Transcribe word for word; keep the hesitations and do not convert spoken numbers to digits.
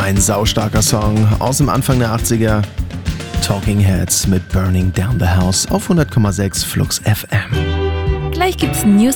Ein saustarker Song aus dem Anfang der achtziger. Talking Heads mit Burning Down the House auf hundert Komma sechs Flux F M. Gleich gibt's News